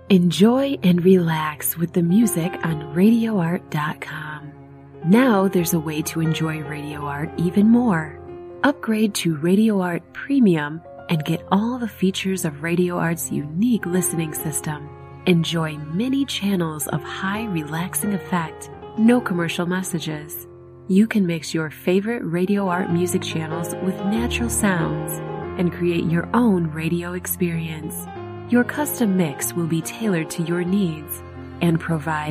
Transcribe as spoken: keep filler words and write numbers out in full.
Enjoy and relax with the music on radio art dot com. Now there's a way to enjoy Radio Art even more. Upgrade to Radio Art Premium and get all the features of Radio Art's unique listening system. Enjoy many channels of high relaxing effect, no commercial messages. You can mix your favorite Radio Art music channels with natural sounds and create your own radio experience. Your custom mix will be tailored to your needs and provide